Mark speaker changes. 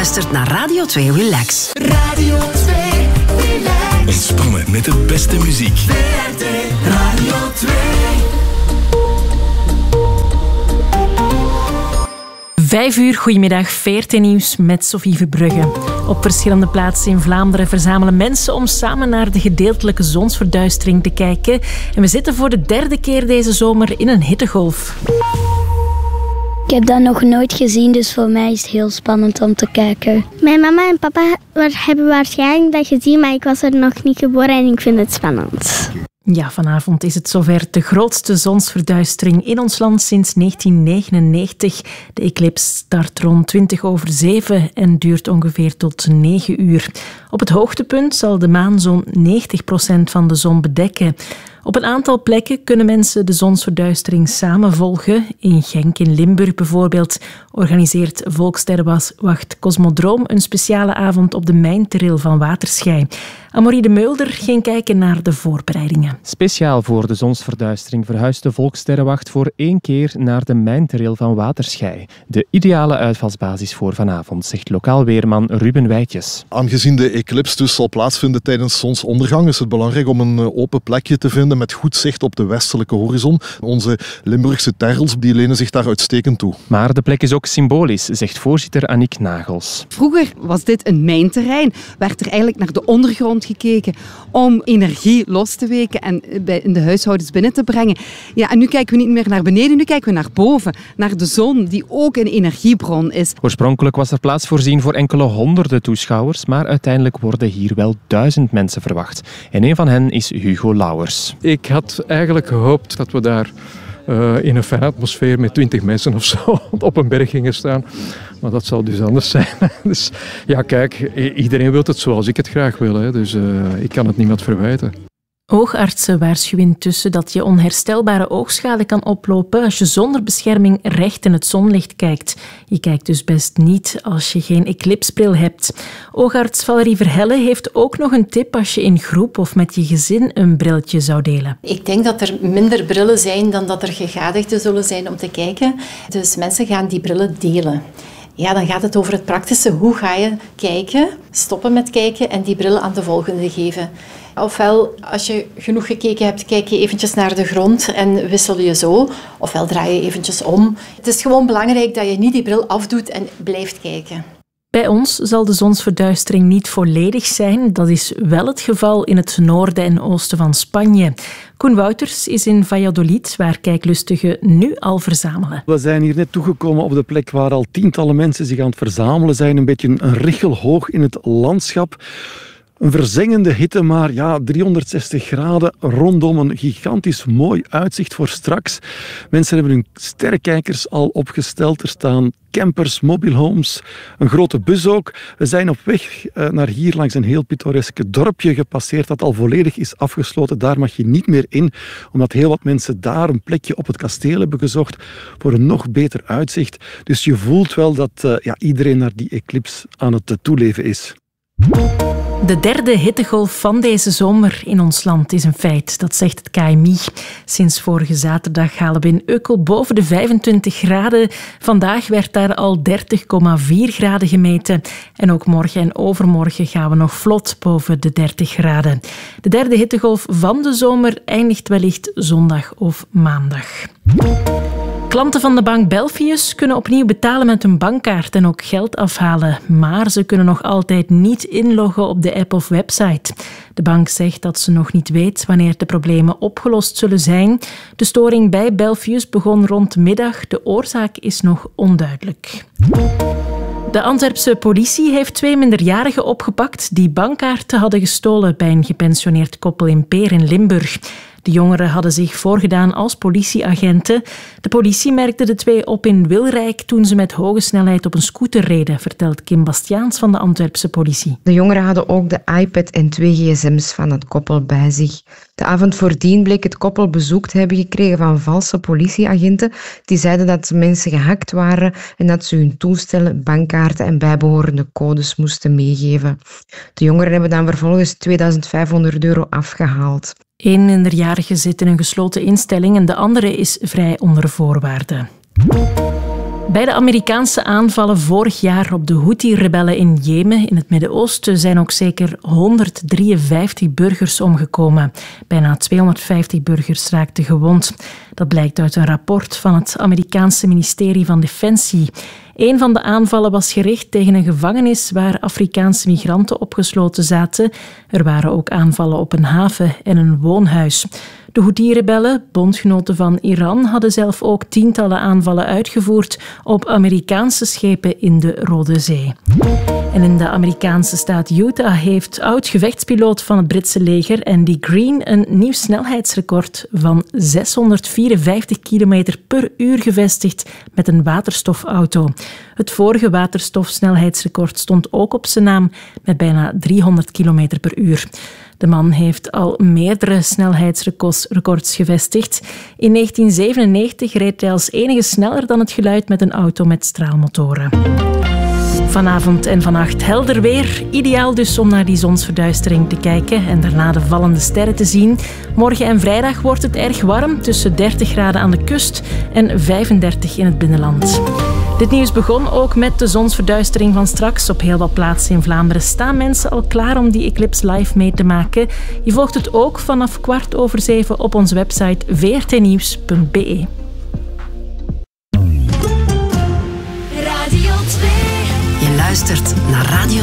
Speaker 1: luistert naar Radio 2 Relax.
Speaker 2: Radio 2 Relax.
Speaker 3: Ontspannen met de beste muziek.
Speaker 2: VRT Radio 2.
Speaker 4: 5 uur, goedemiddag, VRT Nieuws met Sophie Verbrugge. Op verschillende plaatsen in Vlaanderen verzamelen mensen om samen naar de gedeeltelijke zonsverduistering te kijken. En we zitten voor de derde keer deze zomer in een hittegolf.
Speaker 5: Ik heb dat nog nooit gezien, dus voor mij is het heel spannend om te kijken.
Speaker 6: Mijn mama en papa hebben waarschijnlijk dat gezien, maar ik was er nog niet geboren en ik vind het spannend.
Speaker 4: Ja, vanavond is het zover. De grootste zonsverduistering in ons land sinds 1999. De eclipse start rond 7:20 en duurt ongeveer tot 9 uur. Op het hoogtepunt zal de maan zo'n 90% van de zon bedekken. Op een aantal plekken kunnen mensen de zonsverduistering samen volgen. In Genk in Limburg bijvoorbeeld organiseert Volkssterrenwacht Cosmodroom een speciale avond op de mijnteril van Waterschei. Amorie de Meulder ging kijken naar de voorbereidingen.
Speaker 7: Speciaal voor de zonsverduistering verhuist de Volkssterrenwacht voor 1 keer naar de mijnteril van Waterschei. De ideale uitvalsbasis voor vanavond, zegt lokaal weerman Ruben Wijtjes.
Speaker 8: Aangezien de eclipse dus zal plaatsvinden tijdens zonsondergang, is het belangrijk om een open plekje te vinden met goed zicht op de westelijke horizon. Onze Limburgse terrels die lenen zich daar uitstekend toe.
Speaker 7: Maar de plek is ook symbolisch, zegt voorzitter Annick Nagels.
Speaker 9: Vroeger was dit een mijnterrein. Werd er eigenlijk naar de ondergrond gekeken om energie los te weken en in de huishoudens binnen te brengen. Ja, en nu kijken we niet meer naar beneden, nu kijken we naar boven, naar de zon, die ook een energiebron is.
Speaker 7: Oorspronkelijk was er plaats voorzien voor enkele honderden toeschouwers, maar uiteindelijk worden hier wel 1000 mensen verwacht. En een van hen is Hugo Lauwers.
Speaker 10: Ik had eigenlijk gehoopt dat we daar in een fijne atmosfeer met 20 mensen of zo op een berg gingen staan. Maar dat zal dus anders zijn. Dus ja, kijk, iedereen wil het zoals ik het graag wil. Hè. Dus ik kan het niemand verwijten.
Speaker 4: Oogartsen waarschuwen intussen dat je onherstelbare oogschade kan oplopen als je zonder bescherming recht in het zonlicht kijkt. Je kijkt dus best niet als je geen eclipsbril hebt. Oogarts Valerie Verhelle heeft ook nog een tip als je in groep of met je gezin een brilletje zou delen.
Speaker 11: Ik denk dat er minder brillen zijn dan dat er gegadigden zullen zijn om te kijken. Dus mensen gaan die brillen delen. Ja, dan gaat het over het praktische. Hoe ga je kijken, stoppen met kijken en die bril aan de volgende geven? Ofwel, als je genoeg gekeken hebt, kijk je eventjes naar de grond en wissel je zo. Ofwel draai je eventjes om. Het is gewoon belangrijk dat je niet die bril afdoet en blijft kijken.
Speaker 4: Bij ons zal de zonsverduistering niet volledig zijn. Dat is wel het geval in het noorden en oosten van Spanje. Koen Wouters is in Valladolid, waar kijklustigen nu al verzamelen.
Speaker 12: We zijn hier net toegekomen op de plek waar al tientallen mensen zich aan het verzamelen zijn. Een beetje een richel hoog in het landschap. Een verzengende hitte, maar ja, 360 graden rondom een gigantisch mooi uitzicht voor straks. Mensen hebben hun sterrenkijkers al opgesteld. Er staan campers, mobilehomes, een grote bus ook. We zijn op weg naar hier langs een heel pittoreske dorpje gepasseerd dat al volledig is afgesloten. Daar mag je niet meer in, omdat heel wat mensen daar een plekje op het kasteel hebben gezocht voor een nog beter uitzicht. Dus je voelt wel dat iedereen naar die eclipse aan het toeleven is.
Speaker 4: De derde hittegolf van deze zomer in ons land is een feit, dat zegt het KMI. Sinds vorige zaterdag halen we in Ukkel boven de 25 graden. Vandaag werd daar al 30,4 graden gemeten. En ook morgen en overmorgen gaan we nog vlot boven de 30 graden. De derde hittegolf van de zomer eindigt wellicht zondag of maandag. Klanten van de bank Belfius kunnen opnieuw betalen met hun bankkaart en ook geld afhalen. Maar ze kunnen nog altijd niet inloggen op de app of website. De bank zegt dat ze nog niet weet wanneer de problemen opgelost zullen zijn. De storing bij Belfius begon rond middag. De oorzaak is nog onduidelijk. De Antwerpse politie heeft 2 minderjarigen opgepakt die bankkaarten hadden gestolen bij een gepensioneerd koppel in Peer in Limburg. De jongeren hadden zich voorgedaan als politieagenten. De politie merkte de 2 op in Wilrijk toen ze met hoge snelheid op een scooter reden, vertelt Kim Bastiaans van de Antwerpse politie.
Speaker 13: De jongeren hadden ook de iPad en 2 gsm's van het koppel bij zich. De avond voordien bleek het koppel bezoek te hebben gekregen van valse politieagenten die zeiden dat mensen gehackt waren en dat ze hun toestellen, bankkaarten en bijbehorende codes moesten meegeven. De jongeren hebben dan vervolgens €2500 afgehaald.
Speaker 4: 1 minderjarige zit in een gesloten instelling en de andere is vrij onder voorwaarden. Bij de Amerikaanse aanvallen vorig jaar op de Houthi-rebellen in Jemen in het Midden-Oosten zijn ook zeker 153 burgers omgekomen. Bijna 250 burgers raakten gewond. Dat blijkt uit een rapport van het Amerikaanse ministerie van Defensie. Een van de aanvallen was gericht tegen een gevangenis waar Afrikaanse migranten opgesloten zaten. Er waren ook aanvallen op een haven en een woonhuis. De Houthi-rebellen, bondgenoten van Iran, hadden zelf ook tientallen aanvallen uitgevoerd op Amerikaanse schepen in de Rode Zee. En in de Amerikaanse staat Utah heeft oud-gevechtspiloot van het Britse leger Andy Green een nieuw snelheidsrecord van 654 km per uur gevestigd met een waterstofauto. Het vorige waterstofsnelheidsrecord stond ook op zijn naam met bijna 300 km per uur. De man heeft al meerdere snelheidsrecords gevestigd. In 1997 reed hij als enige sneller dan het geluid met een auto met straalmotoren. Vanavond en vannacht helder weer. Ideaal dus om naar die zonsverduistering te kijken en daarna de vallende sterren te zien. Morgen en vrijdag wordt het erg warm, tussen 30 graden aan de kust en 35 in het binnenland. Dit nieuws begon ook met de zonsverduistering van straks. Op heel wat plaatsen in Vlaanderen staan mensen al klaar om die eclipse live mee te maken. Je volgt het ook vanaf 6:15 op onze website vrtnieuws.be.
Speaker 1: Je luistert naar Radio